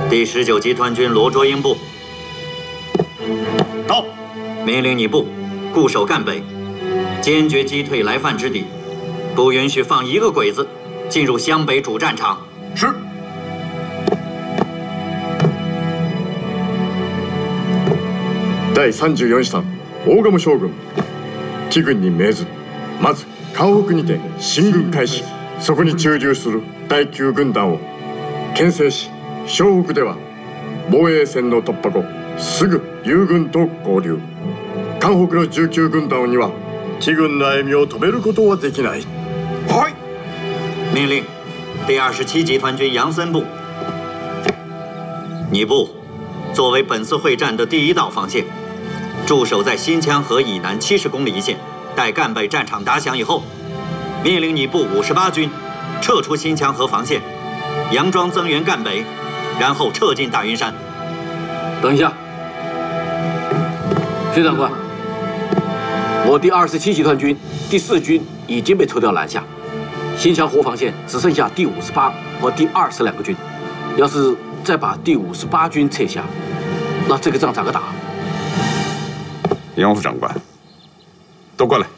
第19集团军罗卓英部到， 命令你部固守赣北，坚决击退来犯之敌，不允许放一个鬼子进入湘北主战场。 是。 第34師団大鴨将軍貴軍に命ず、まず関北にて進軍開始、そこに駐留する第9軍団を牽制し、湘北では防衛線の突破後すぐ友軍と合流。関北の19軍団には貴軍の歩みを止めることはできない。 はい。 命令第27集团军杨森部，你部作为本次会战的第一道防线，驻守在新羌河以南70公里一线，待赣北战场打响以后，命令你部58军撤出新羌河防线，佯装增援赣北，然后撤进大云山。 等一下，薛长官，我第27集团军第4军已经被抽调南下，新羌河防线只剩下第58和第22个军。要是再把第58军撤下，那这个仗咋个打？ 杨副长官，都过来。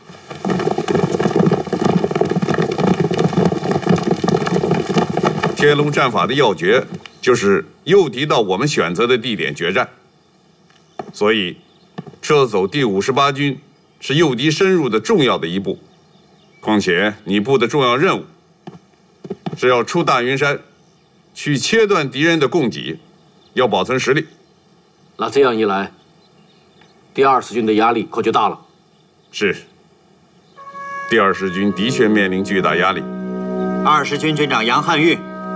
天龙战法的要诀就是诱敌到我们选择的地点决战，所以撤走第58军是诱敌深入的重要的一步。况且你部的重要任务是要出大云山，去切断敌人的供给，要保存实力。 那这样一来，第20军的压力可就大了。 是，第20军的确面临巨大压力。 20军军长杨汉玉，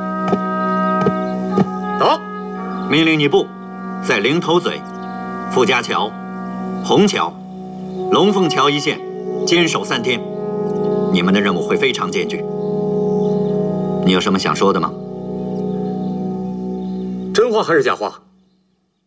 到， 命令你部在灵头嘴、傅家桥、虹桥、龙凤桥一线坚守3天。你们的任务会非常艰巨。你有什么想说的吗？ 真话还是假话？